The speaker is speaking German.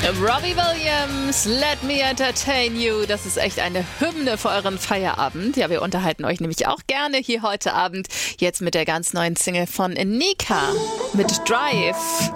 Robbie Williams, Let Me Entertain You. Das ist echt eine Hymne für euren Feierabend. Ja, wir unterhalten euch nämlich auch gerne hier heute Abend. Jetzt mit der ganz neuen Single von Nika mit Drive.